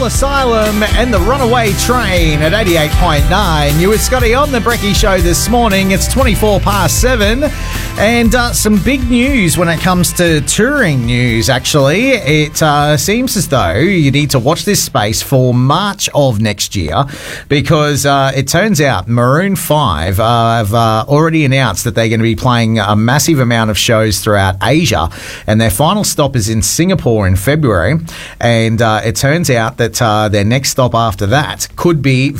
Asylum and the Runaway Train at 88.9. You with Scotty on the Brekkie Show this morning. It's 24 past 7. And some big news when it comes to touring news, actually. It seems as though you need to watch this space for March of next year, because it turns out Maroon 5 have already announced that they're going to be playing a massive amount of shows throughout Asia, and their final stop is in Singapore in February. And it turns out that their next stop after that could be